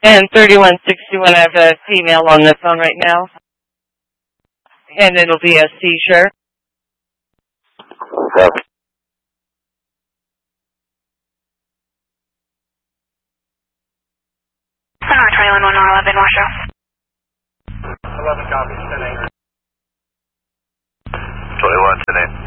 And 3161, I have a female on the phone right now. And it'll be a seizure. Copy. Sonora 21-111, Washoe. 11 copies, 10-8. 21, 10-8.